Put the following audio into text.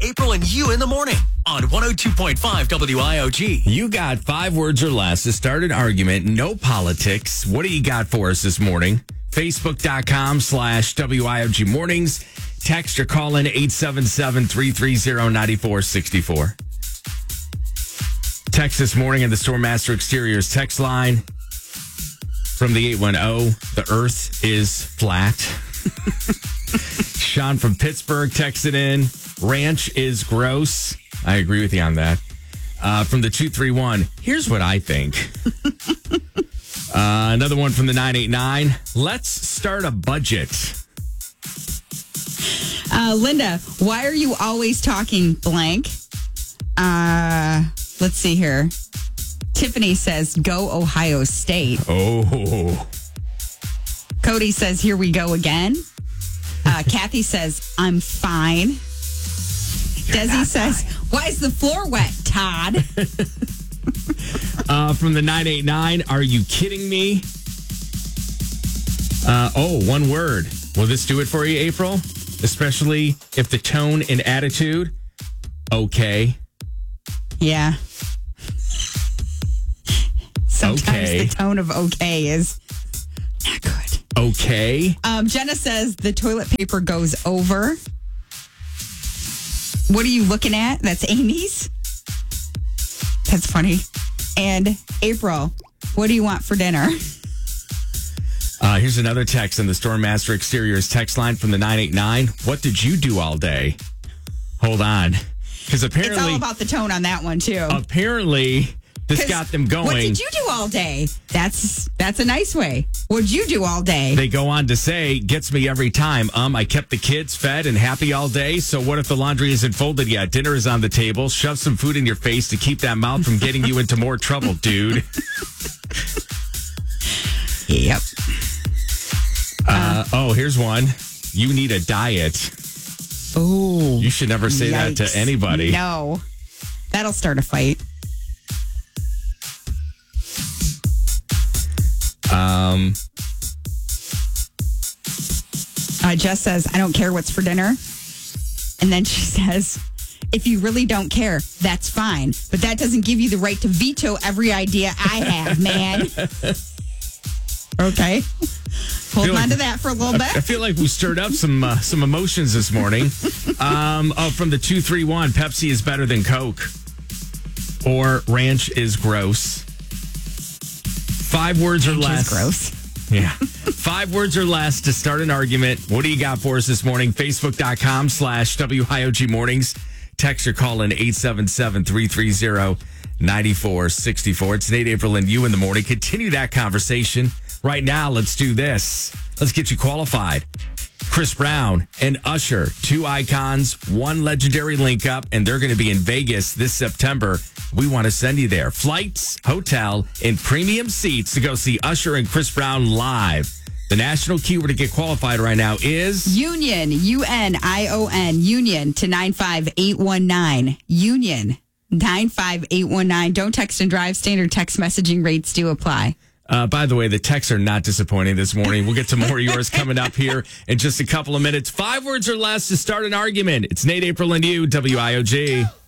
April and you in the morning on 102.5 WIOG. You got 5 words or less to start an argument. No politics. What do you got for us this morning? Facebook.com/WIOG mornings. Text or call in 877-330-9464. Text this morning in the Stormmaster Exteriors text line from the 810. The earth is flat. Sean from Pittsburgh texted in. Ranch is gross. I agree with you on that. From the 231. Here's what I think. Another one from the 989. Let's start a budget. Linda, why are you always talking blank? Let's see here. Tiffany says, go Ohio State. Oh. Cody says, here we go again. Kathy says, I'm fine. Desi says, why is the floor wet, Todd? From the 989, are you kidding me? One word. Will this do it for you, April? Especially if the tone and attitude, okay. Yeah. Sometimes Okay. the tone of okay is not good. Okay. Jenna says the toilet paper goes over. What are you looking at? That's Amy's. That's funny. And April, what do you want for dinner? Here's another text in the Stormmaster Exteriors text line from the 989. What did you do all day? Hold on. Because apparently... It's all about the tone on that one, too. Apparently, this got them going. What did you do all day? That's a nice way. What'd you do all day? They go on to say, gets me every time. I kept the kids fed and happy all day. So what if the laundry isn't folded yet? Dinner is on the table. Shove some food in your face to keep that mouth from getting you into more trouble, dude. Yep. Here's one. You need a diet. Oh. You should never say that to anybody. No. That'll start a fight. Jess says, I don't care what's for dinner. And then she says, if you really don't care, that's fine. But that doesn't give you the right to veto every idea I have, man. Okay. Hold on to that for a little bit. I feel like we stirred up some emotions this morning. From the 231, Pepsi is better than Coke. Or ranch is gross. 5 words or less. Gross. Yeah. 5 words or less to start an argument. What do you got for us this morning? Facebook.com/WIOG mornings. Text or call in 877-330-9464. It's Nate, April, and you in the morning. Continue that conversation. Right now, let's do this. Let's get you qualified. Chris Brown and Usher, 2 icons, 1 legendary link up, and they're going to be in Vegas this September. We want to send you there. Flights, hotel, and premium seats to go see Usher and Chris Brown live. The national keyword to get qualified right now is Union, UNION, Union to 95819. Union 95819. Don't text and drive. Standard text messaging rates do apply. By the way, the texts are not disappointing this morning. We'll get to more of yours coming up here in just a couple of minutes. 5 words or less to start an argument. It's Nate, April, and you, WIOG.